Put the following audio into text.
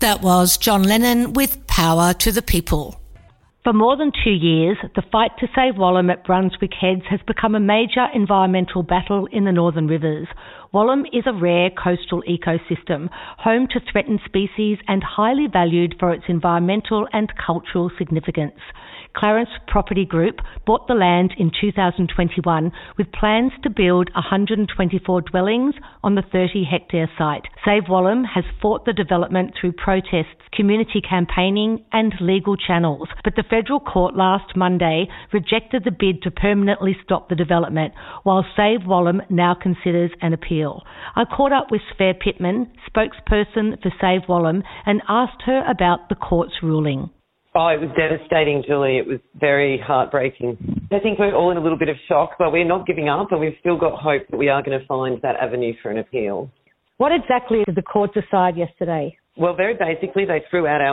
That was John Lennon with Power to the People. For more than 2 years, the fight to save Wallam at Brunswick Heads has become a major environmental battle in the Northern Rivers. Wallam is a rare coastal ecosystem, home to threatened species and highly valued for its environmental and cultural significance. Clarence Property Group bought the land in 2021 with plans to build 124 dwellings on the 30-hectare site. Save Wallam has fought the development through protests, community campaigning and legal channels, but the federal court last Monday rejected the bid to permanently stop the development, while Save Wallam now considers an appeal. I caught up with Svea Pittman, spokesperson for Save Wallam, and asked her about the court's ruling. Oh, it was devastating, Julie. It was very heartbreaking. I think we're all in a little bit of shock, but we're not giving up, and we've still got hope that we are going to find that avenue for an appeal. What exactly did the court decide yesterday? Well, very basically, they threw out our